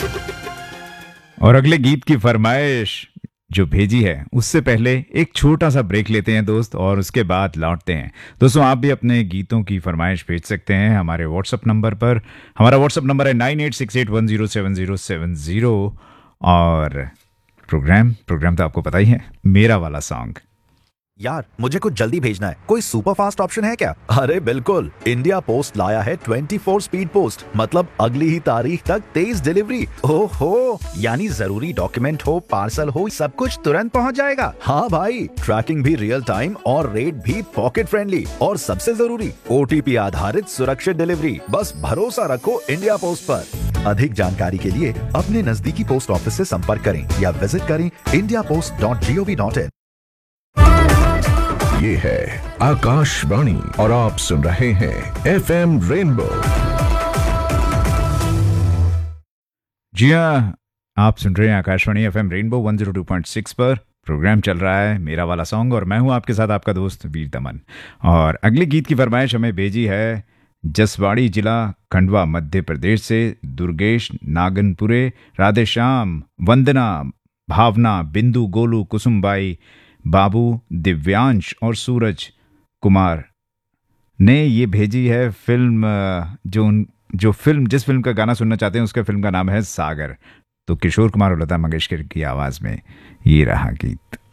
और अगले गीत की फरमाइश जो भेजी है उससे पहले एक छोटा सा ब्रेक लेते हैं दोस्त, और उसके बाद लौटते हैं। दोस्तों आप भी अपने गीतों की फरमाइश भेज सकते हैं हमारे व्हाट्सअप नंबर पर। हमारा व्हाट्सअप नंबर है 9868107070। और प्रोग्राम तो आपको पता ही है, मेरा वाला सॉन्ग। यार मुझे कुछ जल्दी भेजना है, कोई सुपर फास्ट ऑप्शन है क्या? अरे बिल्कुल, इंडिया पोस्ट लाया है 24 स्पीड पोस्ट, मतलब अगली ही तारीख तक तेज डिलीवरी। ओहो, यानी जरूरी डॉक्यूमेंट हो, पार्सल हो, सब कुछ तुरंत पहुंच जाएगा। हाँ भाई, ट्रैकिंग भी रियल टाइम और रेट भी पॉकेट फ्रेंडली, और सबसे जरूरी OTP आधारित सुरक्षित डिलीवरी। बस भरोसा रखो इंडिया पोस्ट पर। अधिक जानकारी के लिए अपने नजदीकी पोस्ट ऑफिस से संपर्क करें या विजिट करें indiapost.gov.in। ये है आकाशवाणी और आप सुन रहे हैं FM रेनबो। जी हाँ, आप सुन रहे हैं आकाशवाणी FM रेनबो 102.6 पर। प्रोग्राम चल रहा है मेरा वाला सॉन्ग, और मैं हूं आपके साथ आपका दोस्त वीर दमन। और अगले गीत की फरमाइश हमें भेजी है जसवाड़ी जिला खंडवा मध्य प्रदेश से दुर्गेश नागनपुरे। राधे श्याम, वंदना, भावना, बिंदु, गोलू, कुसुमबाई, बाबू, दिव्यांश और सूरज कुमार ने ये भेजी है फिल्म। जिस फिल्म का गाना सुनना चाहते हैं उसका फिल्म का नाम है सागर। तो किशोर कुमार और लता मंगेशकर की आवाज में ये रहा गीत।